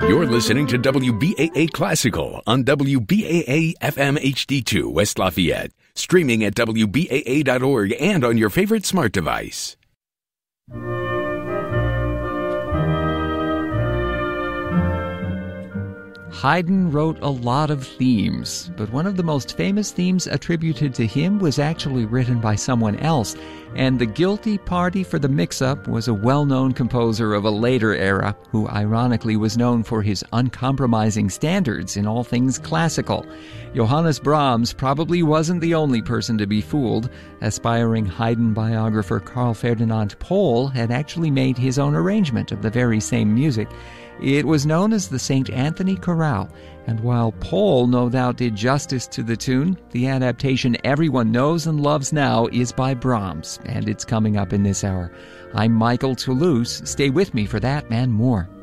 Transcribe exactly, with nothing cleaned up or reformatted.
You're listening to W B A A Classical on W B A A F M H D two West Lafayette, streaming at W B A A dot org and on your favorite smart device. Haydn wrote a lot of themes, but one of the most famous themes attributed to him was actually written by someone else, and the guilty party for the mix-up was a well-known composer of a later era who ironically was known for his uncompromising standards in all things classical. Johannes Brahms probably wasn't the only person to be fooled. Aspiring Haydn biographer Carl Ferdinand Pohl had actually made his own arrangement of the very same music. It was known as the Saint Anthony Chorale, and while Pohl no doubt did justice to the tune, the adaptation everyone knows and loves now is by Brahms, and it's coming up in this hour. I'm Michael Toulouse. Stay with me for that and more.